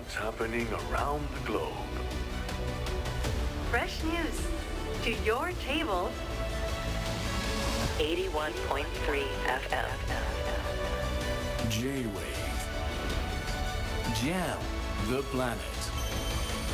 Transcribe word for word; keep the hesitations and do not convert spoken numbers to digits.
what's happening around the globe. Fresh news to your table. eighty-one point three F M. J-Wave. Jam the planet.